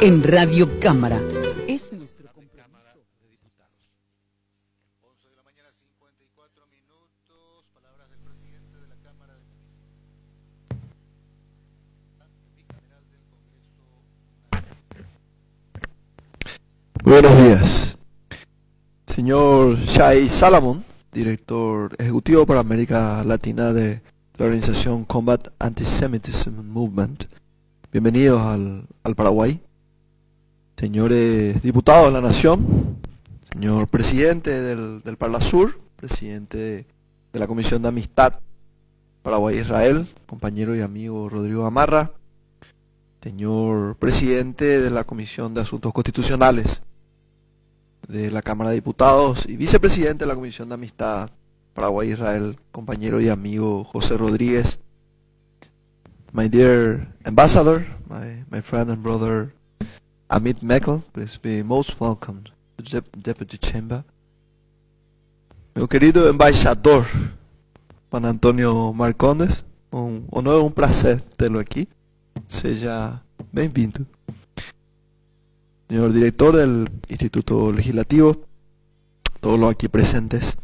en Radio Cámara. Es nuestro compromiso. 11 de la mañana, 54 minutos. Palabras del presidente de la Cámara de bicameral del Congreso. Buenos días. Señor Shai Salamon, director ejecutivo para América Latina de la organización Combat Antisemitism Movement. Bienvenidos al Paraguay. Señores diputados de la Nación, señor presidente del Parlasur, presidente de la Comisión de Amistad Paraguay-Israel, compañero y amigo Rodrigo Gamarra, señor presidente de la Comisión de Asuntos Constitucionales de la Cámara de Diputados y vicepresidente de la Comisión de Amistad Paraguay-Israel, compañero y amigo José Rodríguez, my dear ambassador, my friend and brother Amit Mekel, please be most welcome to the Deputy Chamber. Meu querido embaixador Juan Antônio Marcondes, um honor e um prazer tê-lo aqui. Seja bem-vindo. Señor director del Instituto Legislativo, todos los aquí presentes.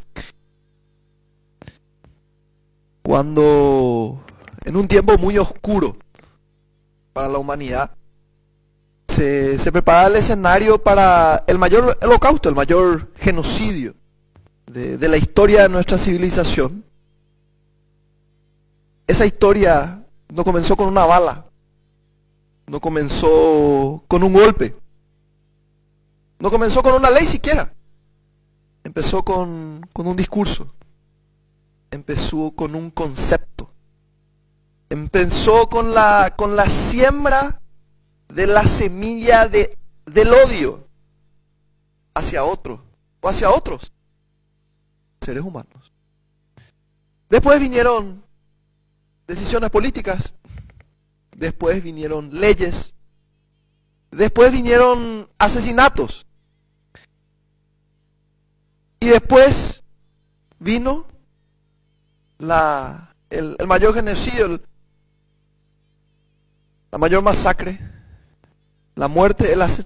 Cuando en un tiempo muy oscuro para la humanidad se prepara el escenario para el mayor holocausto, el mayor genocidio de la historia de nuestra civilización, esa historia no comenzó con una bala, no comenzó con un golpe, no comenzó con una ley siquiera. Empezó con un discurso. Empezó con un concepto. Empezó con la siembra de la semilla del odio hacia otro o hacia otros seres humanos. Después vinieron decisiones políticas. Después vinieron leyes. Después vinieron asesinatos. Y después vino el mayor genocidio, la mayor masacre, la muerte,